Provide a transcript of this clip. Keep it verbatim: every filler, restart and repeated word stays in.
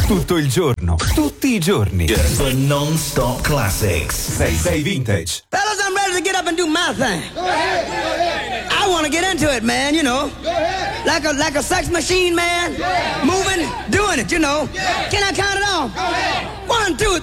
Tutto il giorno, tutti i giorni. The non-stop classics. sei sei Vintage. Fellas, I'm ready to get up and do my thing. I want to get into it, man, you know. Like a like a sex machine, man. Moving, doing it, you know. Can I count it off? One, two,